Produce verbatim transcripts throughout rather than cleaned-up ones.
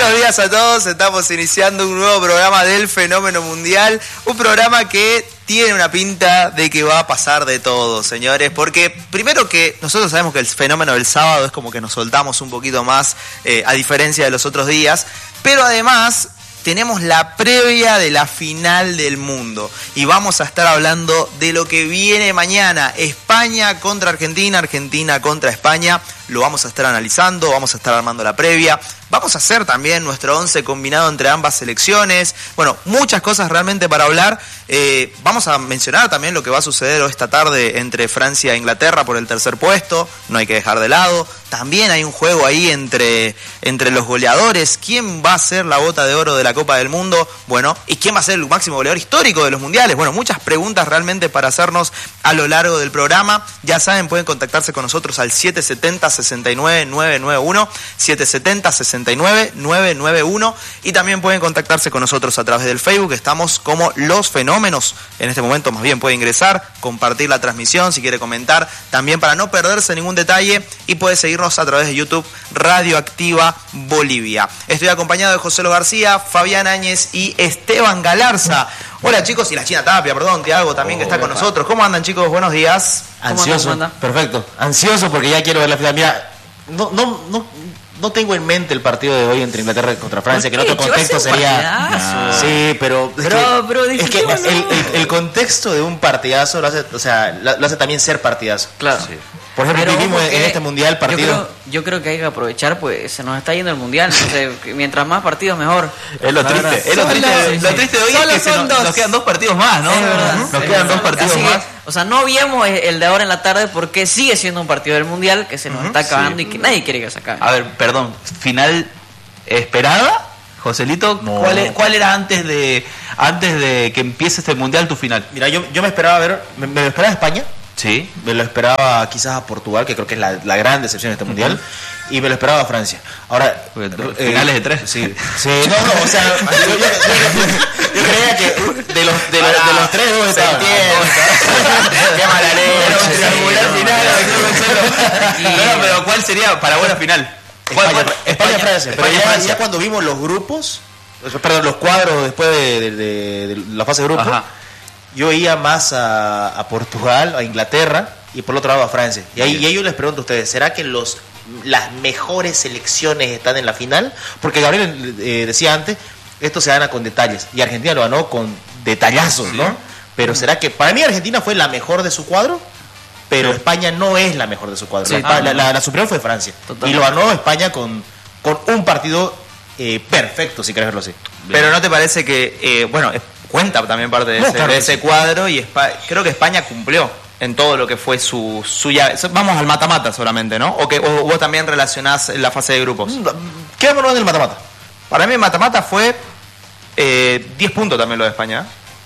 Buenos días a todos, estamos iniciando un nuevo programa del Fenómeno Mundial, un programa que tiene una pinta de que va a pasar de todo, señores, porque primero que nosotros sabemos que el fenómeno del sábado es como que nos soltamos un poquito más, eh, a diferencia de los otros días, pero además tenemos la previa de la final del mundo y vamos a estar hablando de lo que viene mañana, España contra Argentina, Argentina contra España. Lo vamos a estar analizando, vamos a estar armando la previa, vamos a hacer también nuestro once combinado entre ambas selecciones, bueno, muchas cosas realmente para hablar. Eh, vamos a mencionar también lo que va a suceder esta tarde entre Francia e Inglaterra por el tercer puesto, no hay que dejar de lado. También hay un juego ahí entre, entre los goleadores, quién va a ser la bota de oro de la Copa del Mundo, bueno, y quién va a ser el máximo goleador histórico de los mundiales. Bueno, muchas preguntas realmente para hacernos a lo largo del programa. Ya saben, pueden contactarse con nosotros al siete setenta, sesenta y nueve, nueve nueve uno, siete setenta, sesenta y nueve, nueve nueve uno, y también pueden contactarse con nosotros a través del Facebook, estamos como Los Fenómenos. En este momento más bien puede ingresar, compartir la transmisión si quiere comentar, también para no perderse ningún detalle, y puede seguirnos a través de YouTube Radioactiva Bolivia. Estoy acompañado de José Lo García, Fabián Áñez y Esteban Galarza. Hola chicos, y la China Tapia, perdón, Tiago también, oh, que está con nosotros. ¿Cómo andan chicos? Buenos días. Ansioso, andan? Perfecto. Ansioso porque ya quiero ver la final. Mira, no, no, no, no tengo en mente el partido de hoy entre Inglaterra contra Francia, que en otro contexto sería... No. Sí, pero... Pero, es que, pero es que el, el, el contexto de un partidazo lo hace, o sea, lo hace también ser partidazo. Claro. Sí. Por ejemplo, pero vivimos en este mundial partido. Yo creo, yo creo que hay que aprovechar, pues se nos está yendo el mundial. Entonces, mientras más partidos, mejor. Es lo triste. Es lo triste, sí, lo triste de hoy Solo es que nos, nos quedan dos partidos más, ¿no? Es verdad, nos es quedan verdad. dos partidos Así más. Que, o sea, no viemos el de ahora en la tarde porque sigue siendo un partido del mundial que se nos uh-huh, está acabando sí. y que nadie quiere que se acabe. A ver, perdón, final esperada, Joselito. No. ¿Cuál, es, ¿Cuál era antes de antes de que empiece este mundial tu final? Mira, yo, yo me esperaba ver, me, me esperaba España. Sí. Me lo esperaba quizás a Portugal, que creo que es la, la gran decepción de este mundial, uh-huh. y me lo esperaba a Francia. Ahora, eh, finales de tres. Sí, sí, no, no, o sea, yo, yo, yo, yo creía que de los, de los, de los tres dos estaban. Qué mala leche. No, no, pero ¿cuál sería para buena final? España, España, Francia. Pero España, ya, Francia. ya cuando vimos los grupos, perdón, los cuadros después de, de, de, de la fase de grupos, yo iba más a, a Portugal, a Inglaterra, y por el otro lado a Francia. Y ahí, y ahí yo les pregunto a ustedes, ¿será que los las mejores selecciones están en la final? Porque Gabriel eh, decía antes, esto se gana con detalles, y Argentina lo ganó con detallazos, sí. ¿no? Pero ¿será que para mí Argentina fue la mejor de su cuadro? Pero sí. España no es la mejor de su cuadro. Sí, la, la, la, la superior fue Francia. Totalmente. Y lo ganó España con, con un partido eh, perfecto, si querés verlo así. Bien. Pero ¿no te parece que, eh, bueno, cuenta también parte de, no, ese, claro de ese sí. cuadro, y España, creo que España cumplió en todo lo que fue su, su llave? Vamos al mata-mata solamente, ¿no? ¿O que o vos también relacionás la fase de grupos? Quedémonos en el mata-mata. Para mí el mata-mata fue eh, diez puntos también lo de España.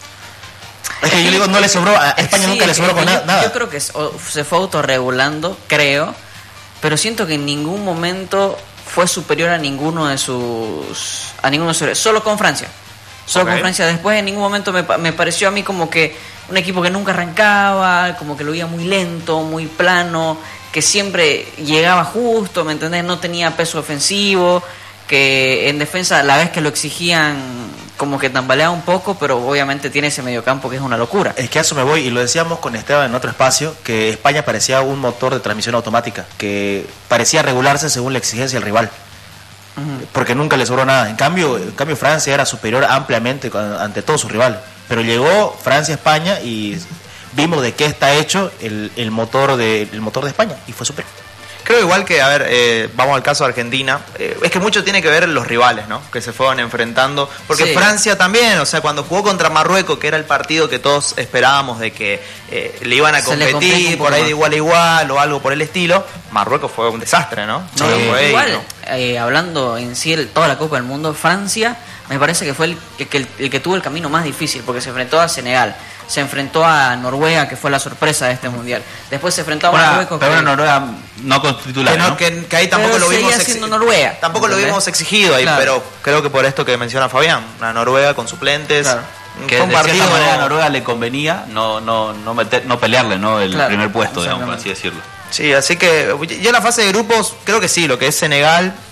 Es que yo digo, no le sobró, a España sí, nunca le sobró con yo, nada. Yo creo que se fue autorregulando, creo, pero siento que en ningún momento fue superior a ninguno de sus... a ninguno de sus... Solo con Francia. Solo okay. con Francia. Después en ningún momento me, me pareció a mí como que un equipo que nunca arrancaba, como que lo veía muy lento, muy plano, que siempre llegaba justo, ¿me entendés? No tenía peso ofensivo, que en defensa a la vez que lo exigían como que tambaleaba un poco, pero obviamente tiene ese mediocampo que es una locura. Es que a eso me voy, y lo decíamos con Esteban en otro espacio, que España parecía un motor de transmisión automática, que parecía regularse según la exigencia del rival. Uh-huh. Porque nunca le sobró nada. En cambio, en cambio Francia era superior ampliamente ante todos sus rivales. Pero llegó Francia-España y vimos de qué está hecho el, el, motor de, el motor de España, y fue superior. Creo igual que, a ver, eh, vamos al caso de Argentina, eh, es que mucho tiene que ver los rivales, ¿no? Que se fueron enfrentando, porque sí. Francia también, o sea, cuando jugó contra Marruecos, que era el partido que todos esperábamos de que eh, le iban a competir por ahí de igual a igual o algo por el estilo, Marruecos fue un desastre, ¿no? Sí. No fue igual, ¿no? eh, hablando en sí el, toda la Copa del Mundo, Francia me parece que fue el, el, el, el que tuvo el camino más difícil, porque se enfrentó a Senegal, se enfrentó a Noruega, que fue la sorpresa de este mundial. Después se enfrentó a bueno, Marruecos. Pero que... Noruega no con titular, que, no, ¿no? que, que ahí tampoco pero lo vimos exi- Noruega. Tampoco ¿entendés? Lo vimos exigido ahí, claro. Pero creo que por esto que menciona Fabián, una Noruega con suplentes. Claro. Que de partido, cierta manera a Noruega le convenía no no no meter, no pelearle, ¿no? El claro. primer puesto, digamos, por así decirlo. Sí, así que ya en la fase de grupos creo que sí, lo que es Senegal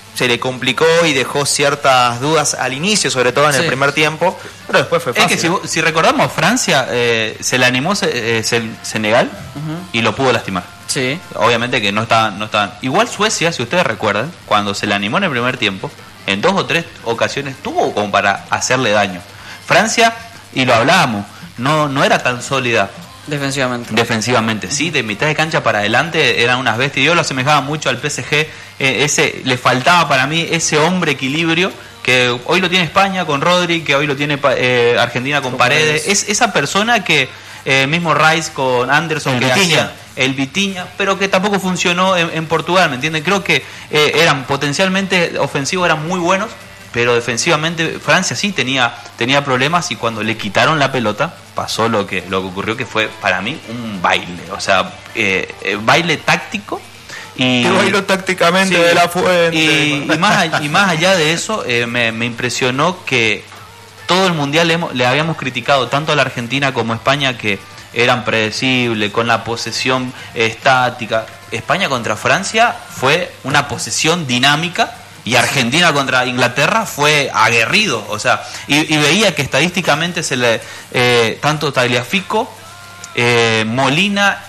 se le complicó y dejó ciertas dudas al inicio, sobre todo en sí. el primer tiempo, pero después fue fácil. Es que si, si recordamos, Francia eh, se le animó eh, Senegal uh-huh. y lo pudo lastimar. Sí. Obviamente que no estaban, no estaban. Igual Suecia, si ustedes recuerdan, cuando se le animó en el primer tiempo, en dos o tres ocasiones tuvo como para hacerle daño. Francia, y lo hablábamos, no, no era tan sólida. Defensivamente. Defensivamente, sí, de mitad de cancha para adelante eran unas bestias. Yo lo asemejaba mucho al P S G. Eh, ese le faltaba para mí ese hombre equilibrio que hoy lo tiene España con Rodri, que hoy lo tiene eh, Argentina con, con Paredes. Paredes. Es esa persona que eh, mismo Rice con Anderson, el que Vitinha. Hacía, el Vitinha, pero que tampoco funcionó en, en Portugal, ¿me entienden? Creo que eh, eran potencialmente ofensivos, eran muy buenos, pero defensivamente Francia sí tenía tenía problemas, y cuando le quitaron la pelota pasó lo que lo que ocurrió, que fue para mí un baile, o sea, eh, eh, baile táctico y que bailó tácticamente sí, de la fuente y, y más y más allá de eso eh, me, me impresionó que todo el mundial le, hemos, le habíamos criticado tanto a la Argentina como a España que eran predecibles, con la posesión estática. España contra Francia fue una posesión dinámica, y Argentina contra Inglaterra fue aguerrido, o sea, y, y veía que estadísticamente se le eh, tanto Tagliafico, eh, Molina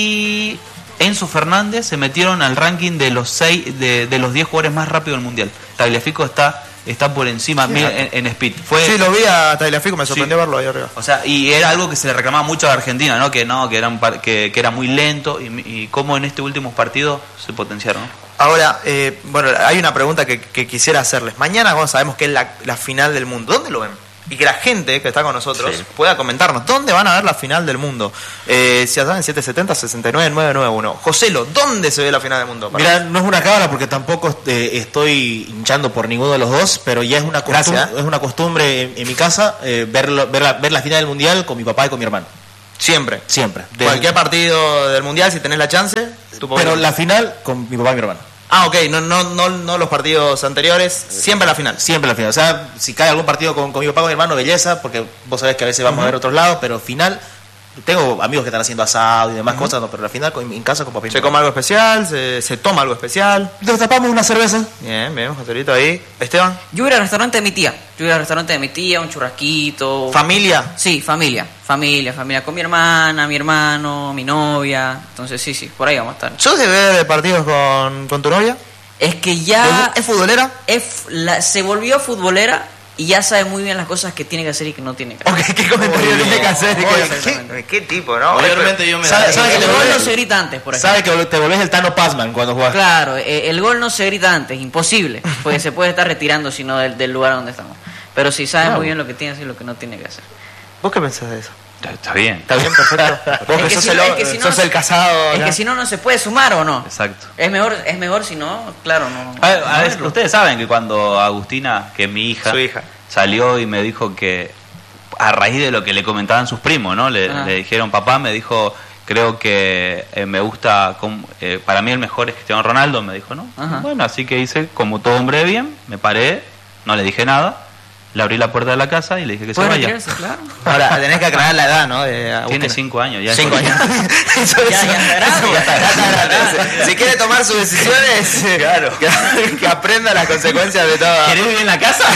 y Enzo Fernández se metieron al ranking de los seis de, de los diez jugadores más rápidos del mundial. Tagliafico está está por encima, sí, mira, en, en speed. Fue, sí, lo vi a Tagliafico, me sorprendió sí. verlo ahí arriba. O sea, y era algo que se le reclamaba mucho a Argentina, ¿no? Que no, que era un par, que, que era muy lento, y, y cómo en este último partido se potenciaron, ¿no? Ahora, eh, bueno, hay una pregunta que, que quisiera hacerles. Mañana, bueno, sabemos que es la, la final del mundo. ¿Dónde lo ven? Y que la gente que está con nosotros sí. pueda comentarnos. ¿Dónde van a ver la final del mundo? Eh, si ya saben, siete siete cero, seis nueve nueve nueve uno. Joselo, ¿dónde se ve la final del mundo? Mira, no es una cábala porque tampoco eh, estoy hinchando por ninguno de los dos, pero ya es una costumbre, es una costumbre en, en mi casa eh, ver, ver, la, ver la final del mundial con mi papá y con mi hermano. Siempre. Siempre. De cualquier partido del mundial, si tenés la chance. Pero la final con mi papá y mi hermano. Ah, ok, no, no, no, no los partidos anteriores, siempre la final. Siempre la final. O sea, si cae algún partido con, con mi papá o con mi hermano, belleza, porque vos sabés que a veces vamos uh-huh. a ver otros lados, pero final. Tengo amigos que están haciendo asado y demás uh-huh. cosas, no, pero la final con, en casa con papá y ¿Se come algo especial? ¿Se, se toma algo especial? Nos tapamos una cerveza. Bien, bien, Joselito ahí. Esteban. Yo iba al restaurante de mi tía. Yo iba al restaurante de mi tía, un churrasquito. ¿Familia? Sí, familia. Familia, familia. Con mi hermana, mi hermano, mi novia. Entonces, sí, sí, por ahí vamos a estar. ¿Sos de ver partidos con, con tu novia? Es que ya... ¿Es futbolera? Es la, se volvió futbolera y ya sabe muy bien las cosas que tiene que hacer y que no tiene que hacer. Okay, ¿qué comentario oh, tiene que hacer? Oh, ¿Qué, ¿Qué tipo, no? Obviamente yo me... ¿Sabe, sabe que el gol no se grita antes, por ejemplo? Sabe que te volvés el Tano Pazman cuando jugás. Claro, eh, el gol no se grita antes, imposible, porque se puede estar retirando sino del, del lugar donde estamos. Pero sí sabe claro. muy bien lo que tiene que hacer y lo que no tiene que hacer. ¿Vos qué pensás de eso? Está bien. Está bien, perfecto. Vos es que sos, si, el, es que si no, sos el casado. Es ¿no? que si no, no se puede sumar o no. Exacto. Es mejor, es mejor si no, claro, no. A ver, a ver, no ustedes saben que cuando Agustina, que es mi hija, su hija, salió y me dijo que a raíz de lo que le comentaban sus primos, ¿no? Le, le dijeron, papá, me dijo, creo que eh, me gusta, com, eh, para mí el mejor es Cristiano Ronaldo, me dijo, ¿no? Ajá. Bueno, así que hice como todo hombre de bien, me paré, no le dije nada. Le abrí la puerta de la casa y le dije que se vaya. Retirarse, claro. Ahora, tenés que aclarar la edad, ¿no? De Tiene cinco años. Ya cinco años. Eso, ya, eso, ya está grande. Ya está, ya está grande. Si quiere tomar sus decisiones, claro. que, que aprenda las consecuencias de todo. ¿Querés vivir en la casa?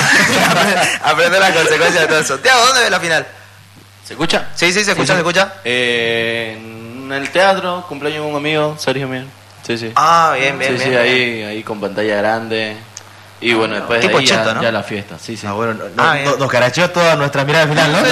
Aprenda las consecuencias de todo eso. Tiago, ¿dónde ves la final? ¿Se escucha? Sí, sí, se escucha, sí, sí. se escucha. Eh, en el teatro, cumpleaños de un amigo, Sergio mío. Sí, sí. Ah, bien, bien, sí, bien. Sí, bien. ahí, ahí con pantalla grande. Y bueno, después tipo de ahí cheto, ya, ¿no? ya la fiesta, sí, sí. Ah, bueno, no, no, ah, no, nos caracheó toda nuestra mirada final, ¿no?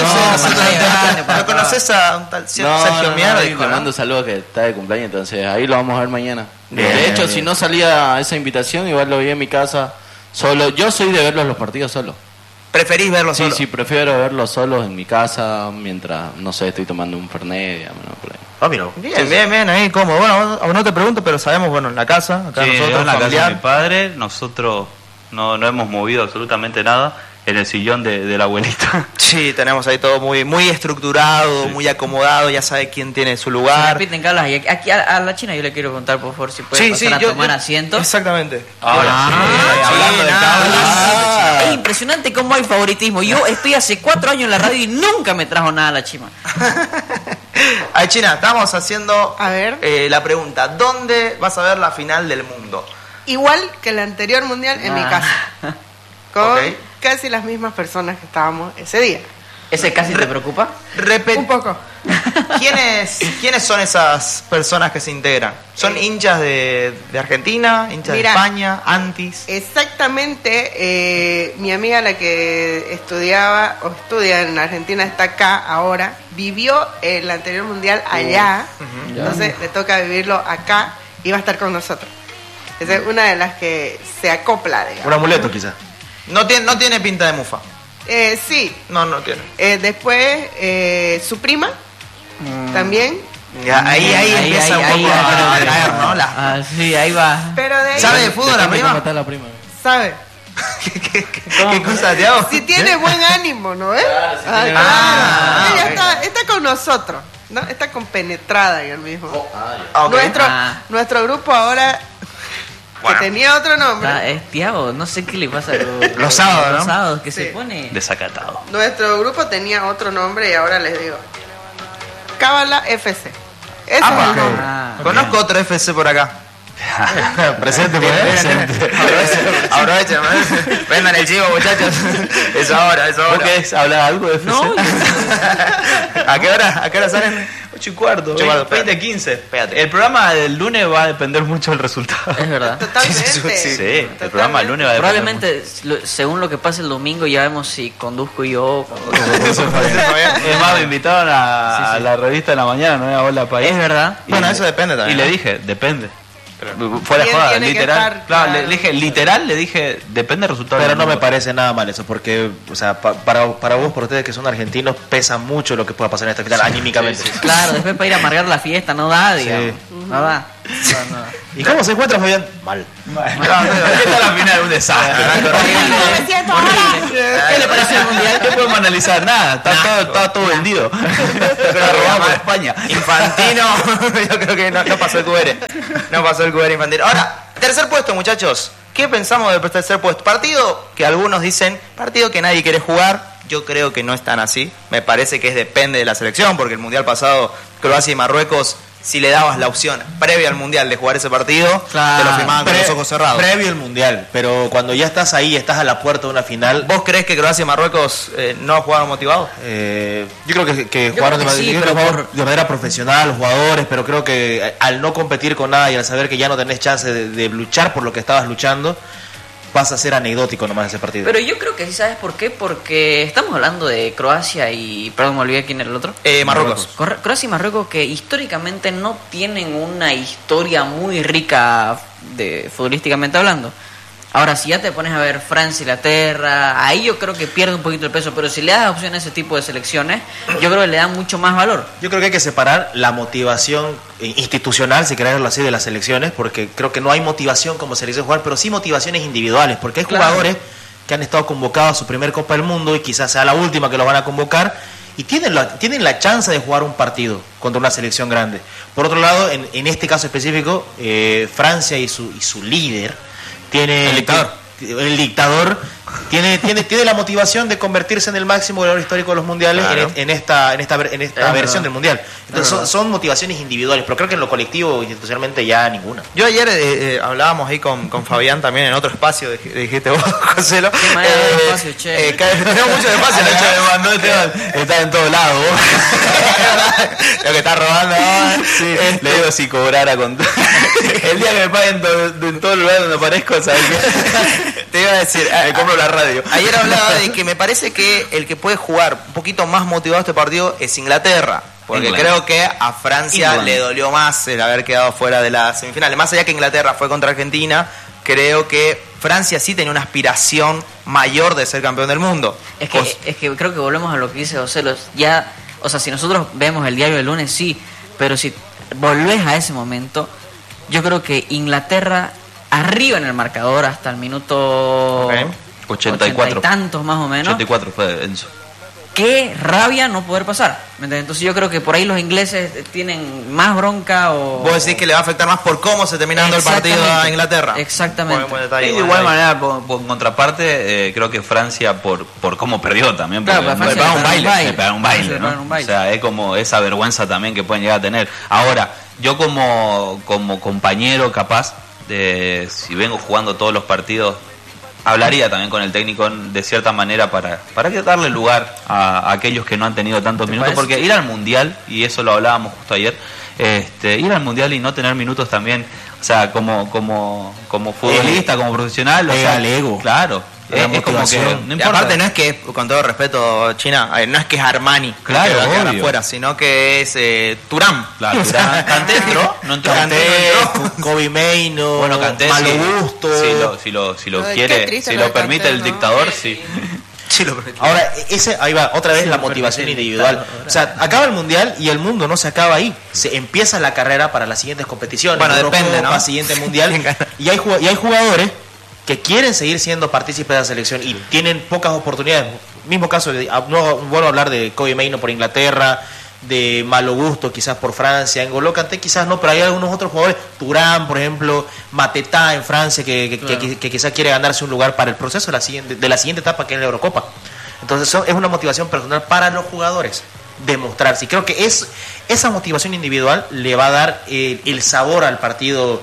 No, no, no, no, ¿no conoces a un tal Sergio no, Mier? No, le mando saludos que está de cumpleaños, entonces ahí lo vamos a ver mañana. Bien, de hecho, bien. si no salía esa invitación, igual lo vi en mi casa solo. Yo soy de verlos los partidos solo. ¿Preferís verlos sí, solo? Sí, sí, prefiero verlos solos en mi casa mientras, no sé, estoy tomando un fernet, digamos, ¿no? Por ahí. Ah, mira. Bien, sí, bien, bien, ahí cómodo. Bueno, no te pregunto, pero sabemos, bueno, en la casa, acá sí, nosotros, en la familiar. casa de mi padre, nosotros no, no hemos movido absolutamente nada en el sillón de, de la abuelita. Sí, tenemos ahí todo muy muy estructurado, sí. muy acomodado, ya sabe quién tiene su lugar. Se repiten, Carlos, y aquí a, a la China yo le quiero contar, por favor, si puede sí, pasar sí, a yo, tomar yo, asiento. Exactamente. Ahora, ah, sí, sí, hablando de nada. Es impresionante cómo hay favoritismo. Yo estoy hace cuatro años en la radio y nunca me trajo nada a la Chima. Ay, China, estamos haciendo a ver. Eh, la pregunta, ¿dónde vas a ver la final del mundo? igual que el anterior mundial en ah. mi casa. Con okay. casi las mismas personas que estábamos ese día. ¿Ese casi te preocupa? Repet- Un poco. ¿Quiénes, ¿Quiénes son esas personas que se integran? ¿Son eh, hinchas de, de Argentina, hinchas mira, de España, antis? Exactamente. Eh, mi amiga, la que estudiaba o estudia en Argentina, está acá ahora. Vivió el anterior mundial allá. Uh, uh-huh. Entonces le toca vivirlo acá y va a estar con nosotros. Esa es una de las que se acopla, digamos. Un amuleto, quizás. No tiene, no tiene pinta de mufa. Eh, sí. No, no tiene. Eh, después, eh, su prima, mm. también. Ya, ahí, ahí, ahí empieza ahí, un poco ahí, a caer, ¿no? La... Ah, sí, ahí va. Pero de ahí... ¿Sabe de fútbol la prima? la prima? ¿Sabe? ¿Qué, qué, qué, ¿Qué cosa te hago? Si tiene buen ánimo, ¿no? ¿Eh? Claro, si ah, tiene ah, ella okay. está, está con nosotros, ¿no? Está compenetrada en el mismo. Oh, ah, okay. Nuestro, ah. nuestro grupo ahora... Bueno. Que tenía otro nombre. Ah, es Tiago, no sé qué le pasa. Los, los sábados, ¿no? Los sábados que sí. se pone desacatado. Nuestro grupo tenía otro nombre y ahora les digo. Cábala F C. Ese ah, es el nombre. Ah, Conozco bien. otro F C por acá. Presente, pues. Presente. Aprovechen, aprovechen. Vendan el chivo, muchachos. Es ahora, es ahora. ¿Por qué es? ¿Habla algo de F C? No, ¿A qué hora? ¿A qué hora salen? ocho y cuarto, veinte, quince. Espérate. El programa del lunes va a depender mucho del resultado. Es verdad. Totalmente. Sí, sí, sí, sí. El programa del lunes va a depender. Probablemente, lo, según lo que pase el domingo, ya vemos si conduzco yo. Es más, me invitaron a, sí, sí. a la revista de la mañana, ¿no? A Hola País. Es verdad. Y bueno, me, eso depende también. Y le ¿no? dije, depende. Pero, fuera de joda, literal. Estar, claro, claro. Le dije, literal, le dije, depende del resultado. Pero del no me mundo. parece nada mal eso, porque, o sea, pa, para, para vos, por ustedes que son argentinos, pesa mucho lo que pueda pasar en esta final, sí, anímicamente. Sí, sí. Claro, después para ir a amargar la fiesta, no da, digamos. Sí. No da. No, no. ¿Y cómo se encuentra, Fabián? Mal. Mal. No, no, no, ¿qué tal la final? Un desastre. ¿Qué le parece el mundial? ¿Qué podemos analizar? Nada, está nah, todo, está todo vendido. Robamos a España. Infantino, yo creo que no, no pasó el Q R. No pasó el Q R Infantino. Ahora, tercer puesto, muchachos. ¿Qué pensamos del tercer puesto? Partido que algunos dicen, partido que nadie quiere jugar. Yo creo que no es tan así. Me parece que es depende de la selección, porque el mundial pasado, Croacia y Marruecos, si le dabas la opción previa al mundial de jugar ese partido, claro, te lo firmaban con Pre- los ojos cerrados. Previo al mundial, pero cuando ya estás ahí, estás a la puerta de una final. ¿Vos crees que Croacia y Marruecos eh, no jugaron motivados? Eh, yo creo que, que yo jugaron creo que de, sí, manera, por... de manera profesional, los jugadores, pero creo que al no competir con nada y al saber que ya no tenés chance de, de luchar por lo que estabas luchando, pasa a ser anecdótico nomás ese partido. Pero yo creo que sí, ¿sabes por qué? Porque estamos hablando de Croacia y... Perdón, me olvidé quién era el otro. Eh, Marruecos. Marruecos. Croacia y Marruecos, que históricamente no tienen una historia muy rica de futbolísticamente hablando. Ahora, si ya te pones a ver Francia, Inglaterra, ahí yo creo que pierde un poquito el peso, pero si le das opción a ese tipo de selecciones, yo creo que le dan mucho más valor. Yo creo que hay que separar la motivación institucional, si querés verlo así, de las selecciones, porque creo que no hay motivación como selección jugar, pero sí motivaciones individuales, porque hay claro. jugadores que han estado convocados a su primer Copa del Mundo y quizás sea la última que los van a convocar, y tienen la, tienen la chance de jugar un partido contra una selección grande. Por otro lado, en, en este caso específico, eh, Francia y su, y su líder, tiene el dictador, el dictador tiene tiene tiene la motivación de convertirse en el máximo goleador histórico de los mundiales, claro, en, en esta en esta en esta versión del mundial. Entonces son, son motivaciones individuales, pero creo que en lo colectivo institucionalmente ya ninguna. Yo ayer eh, eh, hablábamos ahí con, con Fabián también en otro espacio, dijiste vos, Joselo. Qué manera de eh, espacio, che. Eh, tenemos mucho espacio, de hecho me mandó este, está en todos lados. Lo que está robando, sí, eh, le digo si cobrara con el día que me paguen to, en todo el lugar donde aparezco, ¿sabes qué? Te iba a decir, me compro la radio. Ayer hablaba de que me parece que el que puede jugar un poquito más motivado este partido es Inglaterra. Porque England. Creo que a Francia England. le dolió más el haber quedado fuera de las semifinales. Más allá que Inglaterra fue contra Argentina, creo que Francia sí tenía una aspiración mayor de ser campeón del mundo. Es que, Cos- es que creo que volvemos a lo que dice José. Los, ya, o sea, si nosotros vemos el diario del lunes, sí. Pero si volvés a ese momento, yo creo que Inglaterra arriba en el marcador hasta el minuto okay. ochenta y cuatro. ochenta y tantos más o menos. ochenta y cuatro fue Enzo. Qué rabia no poder pasar, ¿me entiendes? Entonces yo creo que por ahí los ingleses tienen más bronca o... Vos decís que le va a afectar más por cómo se termina dando el partido a Inglaterra. Exactamente. Buen, buen detalle, y de igual manera, por, por contraparte, eh, creo que Francia, por por cómo perdió también, porque claro, le pegaron un baile, baile. le pegaron un baile, ¿no? Un baile. O sea, es como esa vergüenza también que pueden llegar a tener. Ahora, yo como, como compañero capaz, eh, si vengo jugando todos los partidos, hablaría también con el técnico de cierta manera para, para que darle lugar a, a aquellos que no han tenido tantos minutos, porque ir al Mundial, y eso lo hablábamos justo ayer, este, ir al Mundial y no tener minutos también, o sea, como como como futbolista, como profesional, o sea, el ego. Claro. Es, es como que no importa. Aparte no es que, con todo respeto, China, no es que es Armani, claro, que va a quedar obvio. afuera, sino que es eh, Thuram. Claro, Thuram. Kanté entró, no entró. Kanté, Kobe Maino, bueno, Kanté, Malo si, Gusto. Si lo, si lo, si lo Ay, quiere, si lo, lo permite Kanté, el ¿no? dictador, sí. Sí, lo permite. Ahora, ese, ahí va, otra vez sí, la motivación permite, individual. Claro, o sea, acaba el Mundial y el mundo no se acaba ahí. Se empieza la carrera para las siguientes competiciones. Bueno, depende, Copa, ¿no? Siguiente Mundial. y, hay, y hay jugadores que quieren seguir siendo partícipes de la selección y tienen pocas oportunidades. Mismo caso, no vuelvo a hablar de Kobe Maino por Inglaterra, de Malo Gusto quizás por Francia, N'Golo Kanté quizás no, pero hay algunos otros jugadores, Thuram por ejemplo, Mateta en Francia que, que, claro. que, que, que quizás quiere ganarse un lugar para el proceso de la siguiente, de la siguiente etapa que es la Eurocopa. Entonces eso es una motivación personal para los jugadores, demostrarse. Y creo que es, esa motivación individual le va a dar eh, el sabor al partido,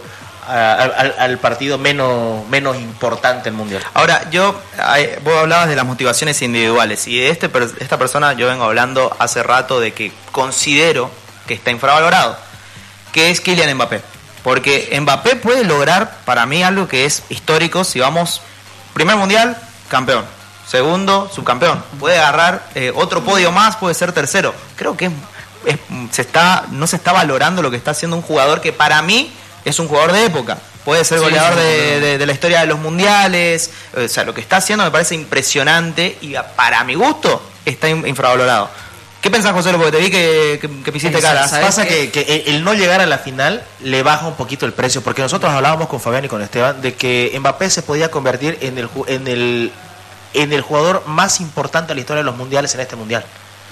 Al, al partido menos menos importante del Mundial. Ahora, yo vos hablabas de las motivaciones individuales y de este esta persona yo vengo hablando hace rato de que considero que está infravalorado, que es Kylian Mbappé, porque Mbappé puede lograr para mí algo que es histórico. Si vamos, primer Mundial, campeón, segundo, subcampeón, puede agarrar eh, otro podio más, puede ser tercero. Creo que es, es, se está no se está valorando lo que está haciendo un jugador que para mí es un jugador de época, puede ser goleador sí, sí, de, de, de la historia de los mundiales, o sea, lo que está haciendo me parece impresionante y para mi gusto está infravalorado. ¿Qué pensás, José? Porque te vi que, que, que pisiste caras. Pasa que, que el no llegar a la final le baja un poquito el precio, porque nosotros hablábamos con Fabián y con Esteban de que Mbappé se podía convertir en el, en el, en el jugador más importante de la historia de los mundiales en este mundial.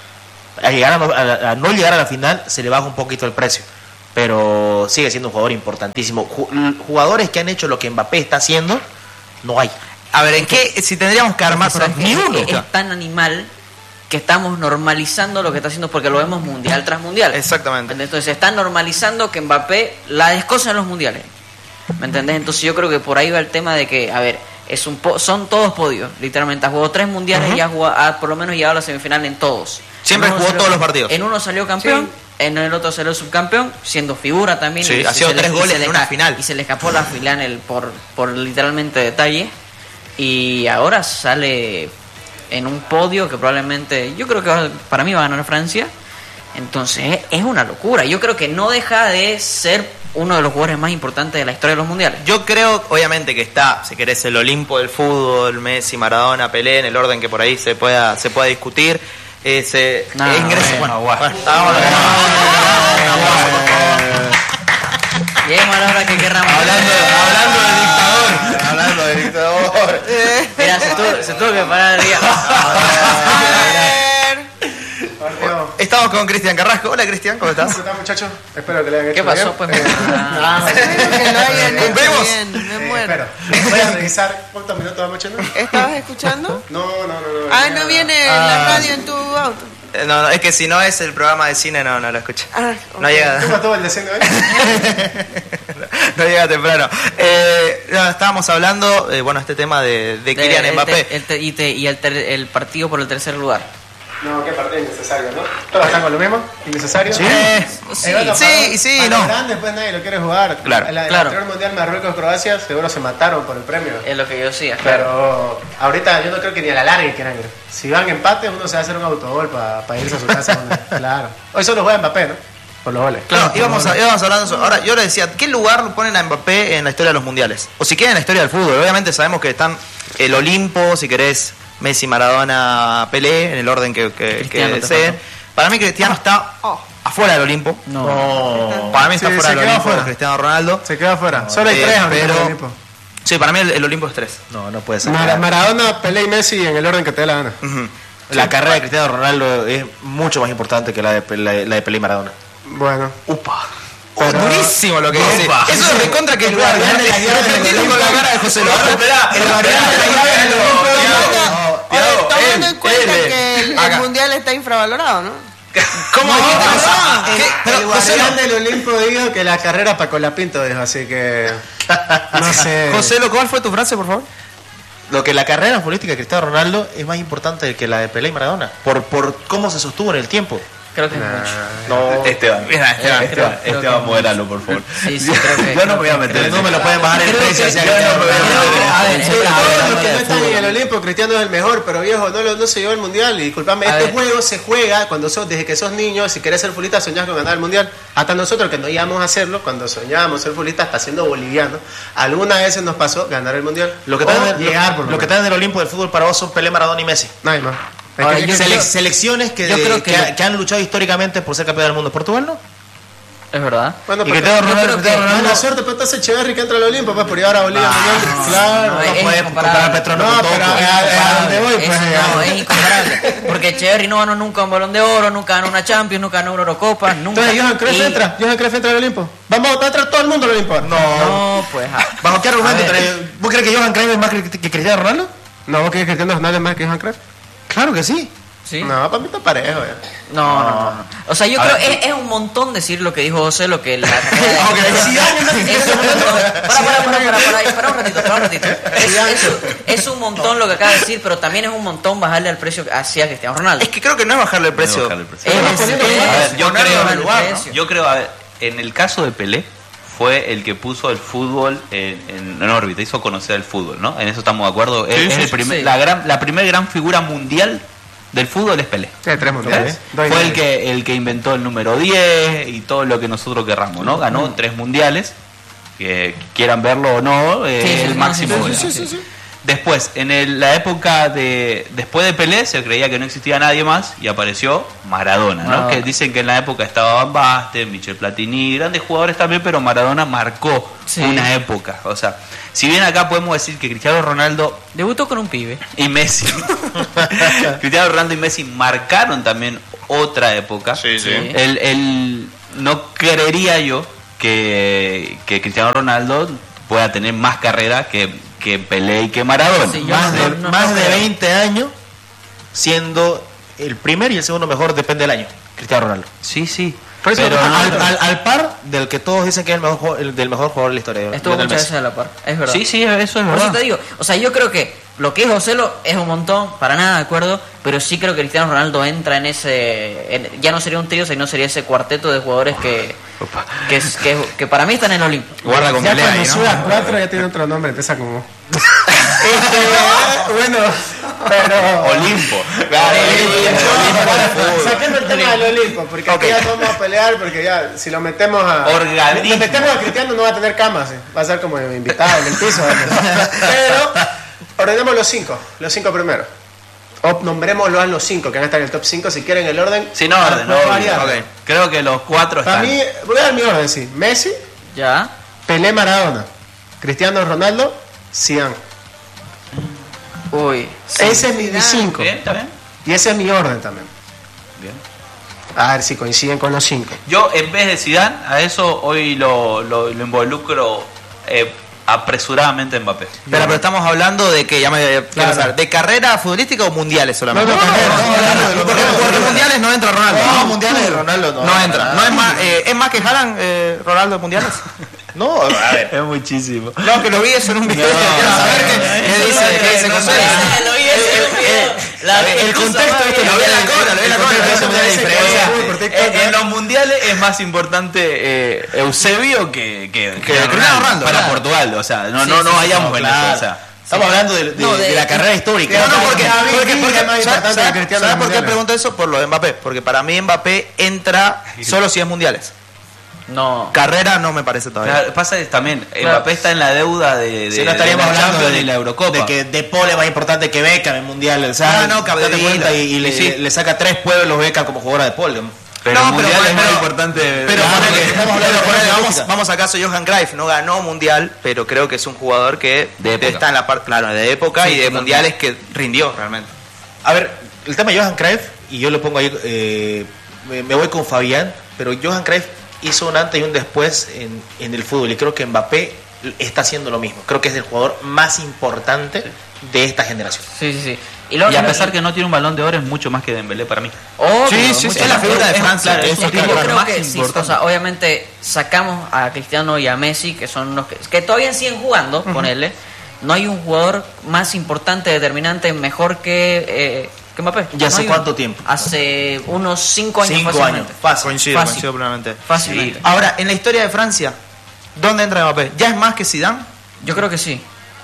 A, llegar a, a, a no llegar a la final se le baja un poquito el precio, pero sigue siendo un jugador importantísimo. Jugadores que han hecho lo que Mbappé está haciendo, no hay. A ver, ¿en qué? Si tendríamos que armar, pero ni uno. Es, es tan animal que estamos normalizando lo que está haciendo, porque lo vemos mundial tras mundial. Exactamente. Entonces se está normalizando que Mbappé la descosa en los mundiales. ¿Me entendés? Entonces yo creo que por ahí va el tema de que, a ver, es un po- son todos podios, literalmente. Ha jugado tres mundiales uh-huh. y ha, jugado, ha por lo menos llegado a la semifinal en todos. Siempre jugó salió, todos los partidos. En uno salió campeón. Sí. En el otro salió subcampeón, siendo figura también. Sí, y ha sido tres le, goles en una final. Y se le escapó la final el, por, por literalmente detalle. Y ahora sale en un podio que probablemente, yo creo que va, para mí va a ganar Francia. Entonces es una locura. Yo creo que no deja de ser uno de los jugadores más importantes de la historia de los mundiales. Yo creo, obviamente, que está, si querés, el Olimpo del fútbol, Messi, Maradona, Pelé, en el orden que por ahí se pueda, se pueda discutir. Ese no, ingreso. Bueno, bueno, bueno. Lleguemos a la hora que querramos. Hablando, hablando del dictador. Hablando del dictador. Mira, se tuvo, se tuvo que parar el día. Estamos con Cristian Carrasco. Hola, Cristian, ¿cómo estás? ¿Cómo estás, muchachos? Espero que le hayan hecho ¿Qué pasó? bien. Pues ah, que lo hayan hecho ¿Vemos? bien, me muero. Espero. Voy a revisar cuántos minutos vamos echando. ¿Estabas escuchando? No, no, no, no. Ah, no viene ah. la radio en tu auto. No, no, es que si no es el programa de cine, no, no lo escucho. Ah, okay. No llega. ¿Cómo estuvo el descenso hoy? No llega temprano. Eh, no, estábamos hablando, eh, bueno, este tema de, de Kylian Mbappé. El te, el te, y te, y el, ter, el partido por el tercer lugar. No, qué partido innecesario, ¿no? Todos están con lo mismo, innecesario. Sí, eh, sí, bueno, sí, para, sí, para no. Grande, después nadie lo quiere jugar. Claro, la, claro. El anterior mundial Marruecos-Croacia seguro se mataron por el premio. Es lo que yo decía, claro. Pero ahorita yo no creo que ni a la larga quieran ir. Si van empate, uno se va a hacer un autogol para pa irse a su casa. Claro. Hoy solo juega Mbappé, ¿no? Por los goles. Claro, no, íbamos, a, íbamos hablando de eso. Ahora, yo le decía, ¿qué lugar lo ponen a Mbappé en la historia de los mundiales? O si quieren en la historia del fútbol. Obviamente sabemos que están el Olimpo, si querés, Messi, Maradona, Pelé, en el orden que, que, que deseen. Para mí Cristiano está afuera del Olimpo. No. no. Para mí está sí, fuera del Olimpo afuera. Cristiano Ronaldo. Se queda afuera. No, Solo hay eh, tres pero... en el Olimpo. Sí, para mí el, el Olimpo es tres. No, no puede ser. Mar- Maradona, Pelé y Messi en el orden que te dé la gana. Uh-huh. La sí, carrera de Cristiano Ronaldo es mucho más importante que la de, la, la de Pelé y Maradona. Bueno. Upa. Pero... Oh, durísimo lo que dice. Eso es de contra que el guardián de la guerra de con la cara de José Luis. Espera, el guardián de la guerra de Tomando en cuenta que el, el mundial está infravalorado, ¿no? ¿Cómo? No, ¿Qué no, pasa? el, ¿Qué? Pero, el José, guardián del Olimpo dijo que la carrera para Colapinto dijo, así que no sé. José, ¿cuál fue tu frase, por favor? Lo que la carrera política de Cristiano Ronaldo es más importante que la de Pelé y Maradona, por, por cómo se sostuvo en el tiempo. Creo que es mucho. No, Esteban, Mira, Esteban, Esteban, creo Esteban, que- modéralo, por favor. Sí, sí, creo que- Yo no me voy a meter pero en no me ese- lo pueden bajar el Creo precio. que- o sea, creo que- que- no me voy a meter en- A ver, Sí, siempre todos hablando los que de no están fútbol. en el Olimpo, Cristiano es el mejor, pero viejo, no, lo- no se llevó el mundial. Y disculpame, A este ver. juego se juega cuando sos, desde que sos niño. Si querés ser futbolista, soñás con ganar el mundial. Hasta nosotros que no íbamos a hacerlo, cuando soñábamos ser futbolista, hasta siendo boliviano, algunas veces nos pasó ganar el mundial. Lo que O están en el- llegar, lo- por lo lo que menos. están en el Olimpo del fútbol para vos son Pelé, Maradona y Messi. Nadie más. Es Ahora, que- yo- Sele- selecciones que, yo creo que, que ha- lo- que han luchado históricamente por ser campeón del mundo. ¿Portugal no? Es verdad. Bueno, Y pues, Cristiano yo Ronaldo- creo que Cristiano Ronaldo- mala suerte, pero entonces Echeverri que entra al Olimpo, pues por llevar a Bolivia al mundial. Claro. no, No, es puede incomparable. comparar a Petronas No, con todo, pero pues. a- a- ¿A dónde voy? Es- Pues, no, ya. es incomparable. Porque Echeverry no ganó nunca un Balón de Oro, nunca ganó una Champions, nunca ganó una Eurocopa, nunca. Entonces, Johan Cruyff Y- entra. Johan Cruyff entra al Olimpo. Vamos a entrar todo el mundo al Olimpo. No. No, pues. ah. ¿Bajo qué argumento? A ver. trae- ¿Vos crees que Johan Cruyff es más que, que Cristiano Ronaldo? No, ¿vos crees que Cristiano Ronaldo es más que Johan Cruyff? Claro que sí. ¿Sí? No, para mí está parejo. Ya. No, no, no, no. O sea, yo A creo ver. es, es un montón decir lo que dijo José, lo que la Aunque Zidane no- es un montón. Para, para, para, para, para, para un ratito, para un ratito. Es, es, es un montón lo que acaba de decir, pero también es un montón bajarle al precio hacia Cristiano Ronaldo. Es que creo que no es bajarle el precio. No es bajarle el precio. Es- Estamos poniendo- es- A ver, yo ponerlo creo, en el lugar, ¿no? yo creo, a ver, en el caso de Pelé, fue el que puso el fútbol en, en, en órbita, hizo conocer el fútbol, ¿no? En eso estamos de acuerdo. Es, Sí, es sí, el primer, sí. la gran, la primera gran figura mundial del fútbol es Pelé. Sí, tres mundiales. Dos y Fue el medio. que el que inventó el número diez y todo lo que nosotros querramos, ¿no? Ganó tres mundiales, que quieran verlo o no, eh, Sí, sí, el no, máximo. sí, goleador. sí, sí, sí. Después, en el- la época de después de Pelé se creía que no existía nadie más y apareció Maradona, ¿no? Maradona. Que dicen que en la época estaba Van Basten, Michel Platini, grandes jugadores también, pero Maradona marcó Sí. una época. O sea, si bien acá podemos decir que Cristiano Ronaldo Debutó con un pibe. y Messi, Cristiano Ronaldo y Messi marcaron también otra época. Sí, sí. Sí. El, el- no creería yo que, que Cristiano Ronaldo pueda tener más carrera que, que Pelé y que Maradona. Sí, yo Más, no- de, no- más no de creo. veinte años siendo el primer y el segundo mejor, depende del año, Cristiano Ronaldo. Sí, sí. Por eso- Pero Ah, al, pero- al- al par del que todos dicen que es el mejor, jugador- el del mejor jugador de la historia. Estuvo Lionel muchas Messi. veces a la par. Es verdad. sí, sí, eso es Por eso verdad. te digo, o sea, yo creo que lo que es José lo es un montón, para nada de acuerdo, pero sí creo que Cristiano Ronaldo entra en ese, en- ya no sería un trío, sino sería ese cuarteto de jugadores que, que, es- que, que para mí están en el Olimpo. Guarda con Ya Pelé cuando ahí, ¿no? suba cuatro ya tiene otro nombre, empieza como... Este, bueno, pero... Olimpo. Saquemos el tema del Olimpo, porque aquí ya vamos a pelear, porque ya, si lo metemos a... Organismo. Lo metemos a Cristiano no va a tener camas, ¿sí? Va a ser como invitado en el piso. ¿no? Pero, ordenemos los cinco, los cinco primeros. O nombrémoslo a los cinco, que van a estar en el top cinco, si quieren el orden. Sin orden, puede obvio. variar. Ok. Creo que los cuatro Para están. mí, voy a dar mi orden, sí. Messi, Ya. Pelé, Maradona, Cristiano Ronaldo, Zidane. Uy. Ese es mi cinco. Bien, está bien. Y ese es mi orden también. Bien. A ver si coinciden con los cinco. Yo, en vez de Zidane, a eso hoy lo, lo, lo involucro eh, apresuradamente en Mbappé. Pero, pero estamos hablando de que ya me quiero Claro. saber, ¿de carrera futbolística o mundiales solamente? No, no, carrera, no, hablando de lo- porque, porque mundiales no entra Ronaldo. No, mundiales de Ronaldo no. No entra. No es más, eh, es más que Haaland, eh, Ronaldo en mundiales. No, a ver. Es muchísimo. No, que lo vi eso en un video. Quiero saber qué, qué dice, qué dice José. El contexto este Lo vi en la cola, lo vi en la cola. Eso me da diferencia. En, en los mundiales es más importante eh, Eusebio que, que, que Cristiano Ronaldo, para claro. Portugal. O sea, no, Sí, no, sí, no sí, vayamos no, en claro. eso. O sea, Estamos hablando de, de- No, de- de la carrera histórica. No, no, porque, David porque, Villa porque, es más ¿sabes- importante ¿sabes que Cristiano ¿sabes en por qué mundiales? pregunto eso? Por lo de Mbappé. Porque para mí Mbappé entra solo si es mundiales. No. Carrera no me parece todavía. claro, pasa es también, Claro. Mbappé está en la deuda de, de, Si no estaríamos de la hablando Champions de, y la Eurocopa. de que De Paul es más importante que Beckham en mundial. O sea, Ah, no, date Capdevila. cuenta y, y le, Y sí. le saca tres pueblos Beckham como jugadora de Paul. pero No, el pero- mundial es más pero- importante. Pero Claro, ponele, que estamos hablando pero de ponele, carrera vamos, futbolística. vamos a caso Johan Cruyff, no ganó mundial, pero creo que es un jugador que De época. está en la parte, claro, de época Sí, y de totalmente. mundiales que rindió realmente. A ver, el tema de Johan Cruyff, y yo lo pongo ahí, eh, me, me voy con Fabián, pero Johan Cruyff hizo un antes y un después en, en el fútbol, y creo que Mbappé está haciendo lo mismo. Creo que es el jugador más importante de esta generación. Sí, sí, sí. Y, luego, y a pesar que no tiene un balón de oro, es mucho más que Dembélé para mí. Obvio, sí, sí, mucho es la más. figura de Francia. Es, Es, es, es es que yo creo más que sí, importante. o sea, obviamente sacamos a Cristiano y a Messi, que son los que, que todavía siguen jugando, uh-huh. ponele. No hay un jugador más importante, determinante, mejor que, eh, que Mbappé. ¿Y hace no cuánto un, tiempo? Hace unos cinco años. Cinco fácilmente. años, fácil. Coincido, Fácil. coincido plenamente. Fácilmente. Sí. Ahora, en la historia de Francia, ¿dónde entra Mbappé? ¿Ya es más que Zidane? Yo creo que sí.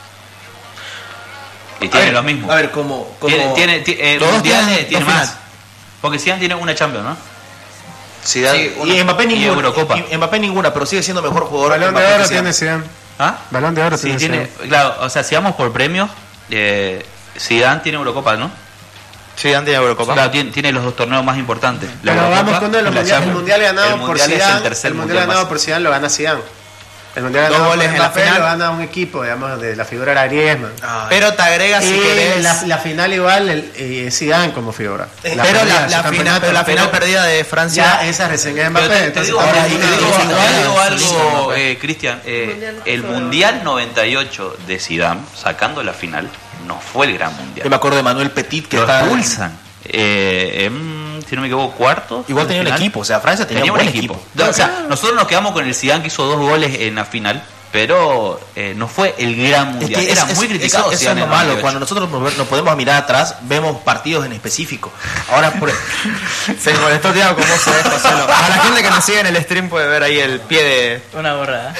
Y tiene ver, lo mismo. A ver, como... como Tiene, tiene, tiene, eh, Los dos mundiales tienen tiene dos más. finales. Porque Zidane tiene una Champions, ¿no? Zidane, Sí, una- y Mbappé y ninguna. Eurocopa. Y- y Mbappé ninguna, pero sigue siendo mejor jugador. Balón que de Mbappé oro que tiene Zidane. Zidane. ¿Ah? Balón de oro Sí, tiene tiene, Zidane. claro, o sea, si vamos por premios, eh, Zidane tiene Eurocopa, ¿no? Zidane tiene Eurocopa. Claro, tiene, tiene los dos torneos más importantes. La Pero Eurocopa vamos con uno de los y la mundiales. El Champions. mundial ganado El por mundial es Zidane. el tercer El mundial mundial ganado más. por Zidane lo gana Zidane. El mundial Dos ganado goles por en la Mbappé final. lo gana un equipo, digamos, de la figura era Griezmann. Ah, Pero te agregas si y querés. la, la final igual, el, eh, Zidane como figura. pero perdida, la, su la campeonato, final, pero la final pero perdida de Francia. ya esa reseña de Pero Mbappé. te, te entonces, digo, ahora te ahí digo- te te digo, digo- te digo solísimo, algo, Mbappé. eh, Cristian. eh, Mundial el fue- Mundial noventa y ocho de Zidane, sacando la final, no fue el gran mundial. Yo me acuerdo de Manuel Petit que Lo estaba... expulsan. Eh, en, si no me equivoco, cuarto. Igual tenía un equipo, o sea, Francia tenía, Tenía un un buen equipo. equipo. O sea, nosotros nos quedamos con el Zidane que hizo dos goles en la final, pero eh, no fue el gran Es mundial. que Era es- muy es- criticado. Eso, eso es Zidane lo en malo. noventa y ocho. Cuando nosotros nos, nos podemos mirar atrás, vemos partidos en específico. Ahora, por, Se molestó Tiago con vos, ¿sabés, Joselo? A la gente que nos sigue en el stream puede ver ahí el pie de. Una borrada.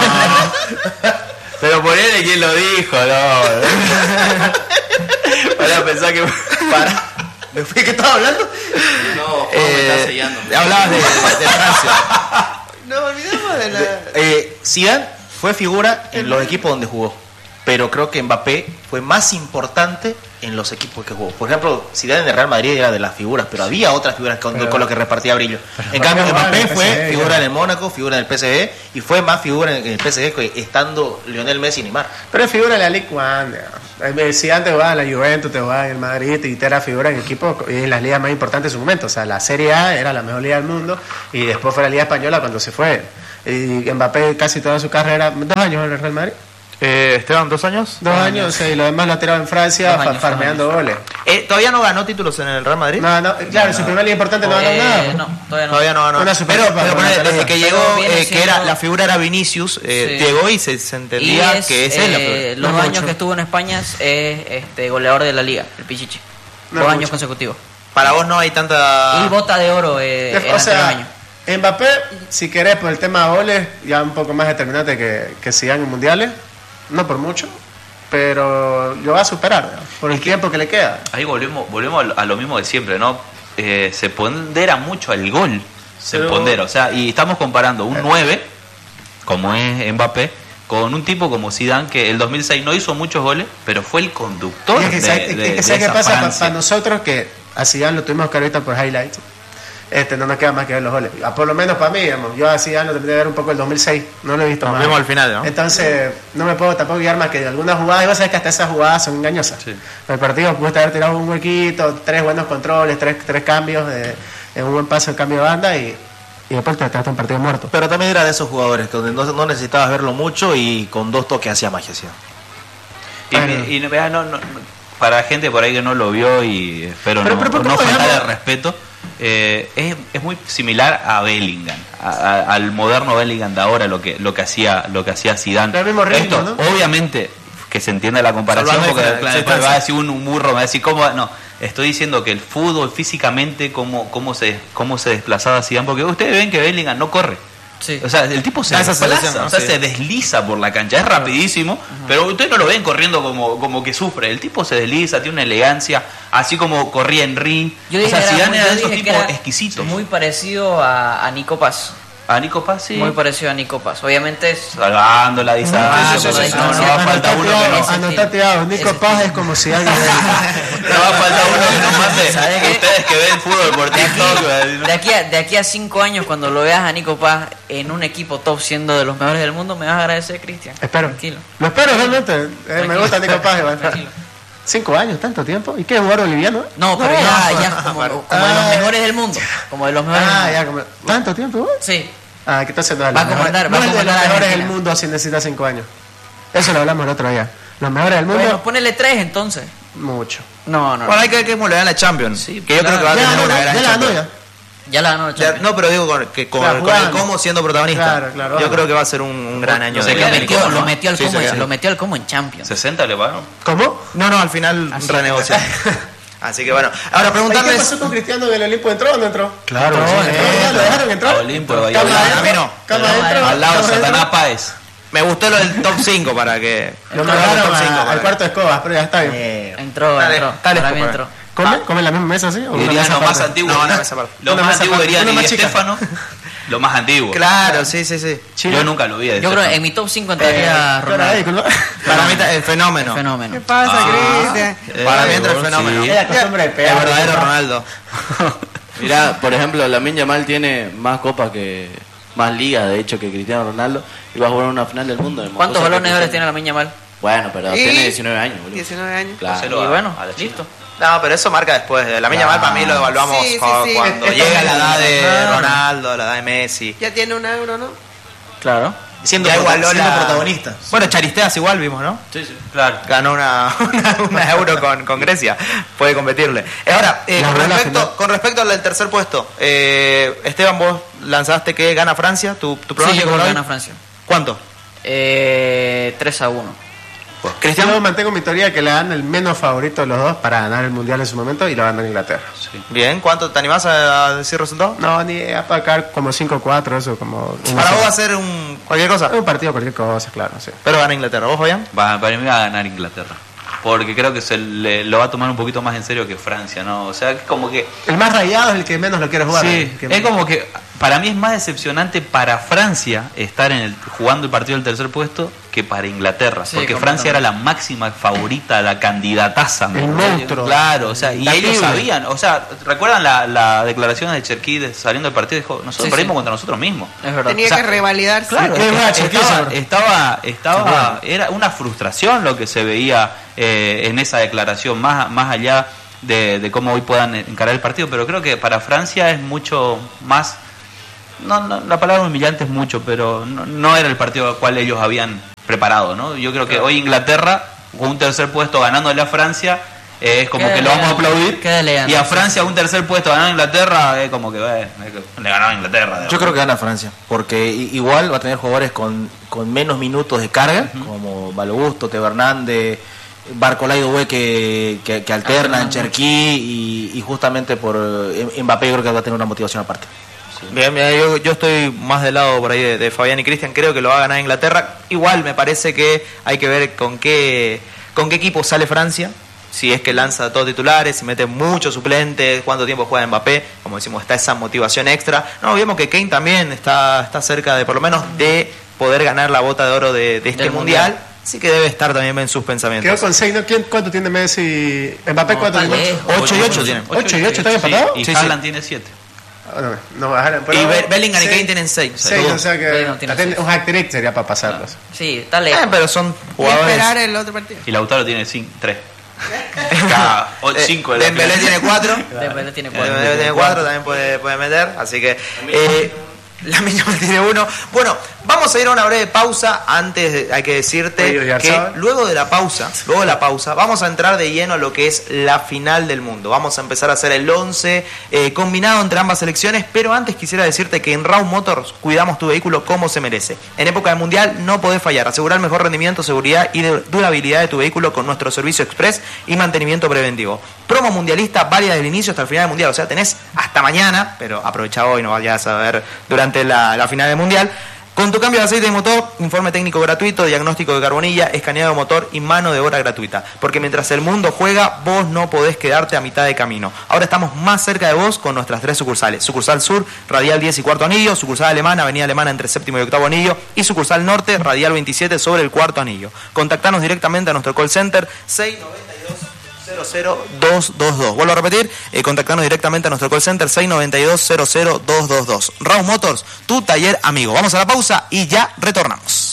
Pero ponele quién lo dijo, no. Para pensar que. para, ¿me fui que estaba hablando? No, Eh, hablabas de, de- de Francia. No olvidemos de la... Eh, Zidane fue figura en los equipos donde jugó, pero creo que Mbappé fue más importante en los equipos que jugó. Por ejemplo, Zidane en el Real Madrid era de las figuras, pero había otras figuras con, Pero- con lo que repartía brillo. En Mbappé cambio, jugaba en Mbappé el fue P S G, figura ya. en el Mónaco, figura en el P S G y fue más figura en el P S G que estando Lionel Messi y Neymar. Pero es figura de la Ligue uno. digamos. Si antes jugaba en la Juventus, te jugaba en el Madrid y te era figura en equipos y en las ligas más importantes de su momento. O sea, la Serie A era la mejor liga del mundo y después fue la Liga Española cuando se fue. Y Mbappé casi toda su carrera, dos años en el Real Madrid. Eh, Esteban, ¿dos años? Dos años, sí, y lo demás lo ha tirado en Francia Dos fa- años, farmeando dos goles. Eh, ¿Todavía no ganó títulos en el Real Madrid? No, no, claro, en su primer liga importante no ganó Eh, nada. no, todavía no. Todavía no ganó. Una Pero, Supercopa, pero con ponele, la desde pelota. que Pero llegó, viene eh, que era siendo- la figura era Vinicius, eh, Sí. llegó y se, se Y entendía es, que es él la eh, figura. los No dos mucho. años que estuvo en España es este goleador de la liga, el Pichichi. No dos mucho. años consecutivos. Para vos no hay tanta. Y bota de oro eh, el o anterior sea, año. Mbappé, si querés, por el tema de goles, ya un poco más determinante que, que Zidane en mundiales, no por mucho, pero lo va a superar, ¿no? por el tiempo que le queda. Ahí volvemos, volvemos a lo- a lo mismo de siempre, ¿no? Eh, se pondera mucho el gol. Se Pero- pondera, o sea, y estamos comparando un nueve, como es Mbappé, con un tipo como Zidane que el dos mil seis no hizo muchos goles, pero fue el conductor Y es que, de, ¿sabes- de- es que de ¿sabes qué esa pasa Pa- Francia. para nosotros que a Zidane lo tuvimos que ver ahorita por highlights? Este, no nos queda más que ver los goles. Ah, por lo menos para mí, digamos, yo a Zidane lo terminé de ver un poco el dos mil seis, no lo he visto Nos más. vimos al final, ¿no? Entonces, no me puedo tampoco guiar más que de algunas jugadas, y vos sabés que hasta esas jugadas son engañosas. Sí. El partido puede haber tirado un huequito, tres buenos controles, tres, tres cambios, de, de un buen paso de cambio de banda y, y después te trata un partido muerto. Pero también era de esos jugadores donde no, no necesitabas verlo mucho y con dos toques hacía magia. ¿Sí? Y, Bueno. y- y vea, no, no, para gente por ahí que no lo vio y espero Pero- no, pero- pero no ¿cómo faltar digamos? el respeto, eh, es, es muy similar a Bellingham, a- a- al moderno Bellingham de ahora, lo que lo que hacía lo que hacía Zidane. El mismo ritmo, Esto, ¿no? obviamente que se entienda la comparación, Salvando porque difer- claro, después distancia. va a decir un, un burro, me va a decir cómo, no, estoy diciendo que el fútbol físicamente cómo cómo se cómo se desplazaba Zidane, porque ustedes ven que Bellingham no corre. Sí. O sea, el tipo se Da esa desplaza, sensación, ¿no? o sea, Sí. se desliza por la cancha, es rapidísimo, pero ustedes no lo ven corriendo como, como que sufre. El tipo se desliza, tiene una elegancia, así como corría Henry. Yo O dije, sea, era Zidane muy- era yo de esos dije que tipos era exquisitos. Muy parecido a, a Nico Paz. A Nico Paz, sí. Muy parecido a Nico Paz. Obviamente es. Salvando la distancia, Ah, por sí, ahí, sí, no, sí, no sí. va a faltar uno que no, Ese Anotate estilo. algo, Nico Ese Paz estilo. es como si alguien... no va a faltar uno que nos mande. ¿Sabe qué? Ustedes que ven fútbol por De aquí, TikTok, va a decir, ¿no? de, aquí a, de aquí a cinco años, cuando lo veas a Nico Paz en un equipo top siendo de los mejores del mundo, me vas a agradecer, Cristian. Espero. Tranquilo. Lo espero realmente. Eh, me Tranquilo. gusta Nico Paz. igual. Tranquilo. Cinco años, tanto tiempo. ¿Y qué, jugar boliviano? eh? No, pero ya, ya como, como de los Ah. mejores del mundo. Como de los mejores Ah, del ya, mundo. como... ¿Tanto tiempo? igual? Sí. Ah, que entonces no es Va a los mejores- comandar, no va a es de los comandar a mejores del Argentina. mundo si necesita cinco años. Eso lo hablamos el otro día. Los mejores del mundo. Bueno, ponele tres entonces. Mucho. No, no. Bueno, hay que ver cómo le dan la Champions. Sí, que yo claro. creo que va a Ya, tener no, una ya gran la ganó Champions. ya. Ya la ganó la Ya, Champions. no, pero digo con, que con, Claro, con el jugando. Como siendo protagonista. Claro, claro, Yo vamos. creo que va a ser un, un gran año. Se de queda lo en el metió, Como, lo ¿no? metió al Sí, Como, se queda. lo metió al Como en Champions. ¿sesenta le pagaron? ¿Cómo? No, no, al final Así. renegocia. Así que bueno, ahora ¿Y qué preguntarles. pasó con Cristiano del Olimpo? ¿Entró o no entró? Claro, Entró, sí, entró, entró. ya, ¿lo dejaron entrar? A Olimpo, vaya. Cama a mí adentro, no. cama adentro, Al lado de cama adentro. Satanás Páez. Me gustó lo del top cinco para que. Lo para el mandaron top cinco, a- para al que- cuarto de escobas, pero ya está bien. Eh, Entró, Dale, entró. dale, Para mí Escobar. entró. ¿Come? ¿Come en la misma mesa así? ¿O una Irían mesa lo más aparte? antiguo. No, una ¿no? mesa aparte. Lo Una más mesa antiguo aparte. iría Una Di más chica. Stéfano. Lo más antiguo. Claro, sí, sí, sí. Yo nunca lo vi. a Di Yo creo que Stéfano. en mi top cinco Eh, entraría ¿qué hora Ronaldo. es? Disculpa. Para mí está el fenómeno. Fenómeno. ¿Qué pasa, Ah. Cristian? Para mí Eh, entra el vos, fenómeno. sí. Es la costumbre de El pegar. verdadero Ronaldo. Mirá, por ejemplo, Lamine Yamal tiene más copas que... Más ligas, de hecho, que Cristiano Ronaldo. Y va a jugar una final del mundo. ¿Cuántos balones de oro tiene la Miña Mal? Bueno, pero Y- tiene diecinueve años, boludo. diecinueve años. Claro. Hacelo Y a- bueno, a la China. listo. No, pero eso marca después. La Miña Mal para mí lo evaluamos Sí, sí, cu- sí. cuando Esto llega es- la edad de Claro. Ronaldo, la edad de Messi. Ya tiene un euro, ¿no? Claro. siendo, Ya prota- igualó siendo la- protagonista. Bueno, Charisteas igual vimos, ¿no? Sí, sí. Claro. Ganó una, una, una euro con, con Grecia. Puede competirle. Ahora, eh, La con, verdad, respecto, final. con respecto al tercer puesto, eh, Esteban, vos lanzaste que gana Francia. ¿Tu, tu Sí, yo pronóstico creo por que hoy? gana Francia. ¿Cuánto? Eh, tres a uno. Cristian. Yo mantengo mi teoría que le dan el menos favorito de los dos para ganar el mundial en su momento y lo gana Inglaterra. Bien, ¿cuánto te animás a decir resultado? No, ni a pagar como cinco cuatro, eso como. uno Para cero. vos va a ser un cualquier cosa. Un partido, cualquier cosa, claro, sí. Pero gana Inglaterra. ¿Vos, Fabián? Va, para mí va a ganar Inglaterra. Porque creo que se le- lo va a tomar un poquito más en serio que Francia, ¿no? O sea, es como que... El más rayado es el que menos lo quiere jugar. Sí, El que- es como que para mí es más decepcionante para Francia estar en el, jugando el partido del tercer puesto que para Inglaterra. Sí, porque Francia era la máxima favorita, la candidataza. ¿me El entendés? monstruo. Claro, o sea, y La ellos libre. sabían, o sea, ¿recuerdan la, la declaración de Cherkí de- saliendo del partido? Dijo, nosotros Sí, perdimos sí. contra nosotros mismos. Es verdad. Tenía O sea, que revalidarse. Claro, Qué estaba, guacho, qué estaba, sabor. estaba, estaba- Qué era una frustración lo que se veía eh, en esa declaración, más, más allá de, de cómo hoy puedan encarar el partido, pero creo que para Francia es mucho más, no, no, la palabra humillante es mucho, pero no, no era el partido al cual ellos habían preparado, ¿no? Yo creo que hoy Inglaterra, con un tercer puesto ganándole a Francia, eh, es como Qué que lo vamos a elegante, aplaudir. qué elegante, Y a sí. Francia un tercer puesto ganando a Inglaterra, es como que eh, le ganaba a Inglaterra. de Yo creo que gana Francia, porque i- igual va a tener jugadores con, con menos minutos de carga, como Balogusto, Teo Hernández, Barcolay Doué que, que, que alternan, Cherkí, y, y justamente por eh, Mbappé creo que va a tener una motivación aparte. Bien, mira, yo, yo estoy más del lado por ahí de, de Fabián y Cristian. Creo que lo va a ganar Inglaterra. Igual me parece que hay que ver con qué, con qué equipo sale Francia. Si es que lanza a todos titulares, si mete muchos suplentes, cuánto tiempo juega Mbappé. Como decimos, está esa motivación extra. No, vemos que Kane también está, está cerca de, por lo menos, de poder ganar la bota de oro de, de este Del mundial. Mundial. Sí que debe estar también en sus Quedó pensamientos. con seis, ¿no? ¿Quién, ¿Cuánto tiene Messi? Mbappé, No, ¿cuánto está tiene? lejos. ocho y ocho tienen. ¿Ocho y ocho están Sí, empatados? y Sí, sí. Haaland tiene siete. Ah, no, no bajaron. Y pero- Be- Bellingham y seis- Kane tienen seis. seis, o sea que Bellingham tiene la ten- seis. un hat-trick sería para pasarlos. Sí, está Eh, lejos. pero son Y jugadores. esperar el otro partido. Y Lautaro tiene cinco, tres. Cada o- Eh, cinco de la Dembélé final. tiene cuatro. Dembélé tiene cuatro. Dembélé tiene cuatro, también puede, puede meter. Así que eh, la mínima tiene uno. Bueno, vamos a ir a una breve pausa. Antes de- hay que decirte Oye, ¿y que Arzabal? luego de la pausa, luego de la pausa, vamos a entrar de lleno a lo que es la final del mundo. Vamos a empezar a hacer el once eh, combinado entre ambas selecciones, pero antes quisiera decirte que en Raw Motors cuidamos tu vehículo como se merece. En época de mundial no podés fallar. Asegurar el mejor rendimiento, seguridad y de- durabilidad de tu vehículo con nuestro servicio express y mantenimiento preventivo. Promo mundialista válida desde el inicio hasta el final del mundial. O sea, tenés hasta mañana, pero aprovecha hoy, no vayas a ver durante la, la final del mundial. Con tu cambio de aceite de motor, informe técnico gratuito, diagnóstico de carbonilla, escaneado de motor y mano de obra gratuita. Porque mientras el mundo juega, vos no podés quedarte a mitad de camino. Ahora estamos más cerca de vos con nuestras tres sucursales. Sucursal Sur, Radial diez y Cuarto Anillo. Sucursal Alemana, Avenida Alemana entre Séptimo y Octavo Anillo. Y Sucursal Norte, Radial veintisiete sobre el Cuarto Anillo. Contactanos directamente a nuestro call center seis nueve dos cero cero dos dos dos. Vuelvo a repetir, eh, contactanos directamente a nuestro call center seis nueve dos cero cero dos dos dos. Raw Motors, tu taller amigo. Vamos a la pausa y ya retornamos.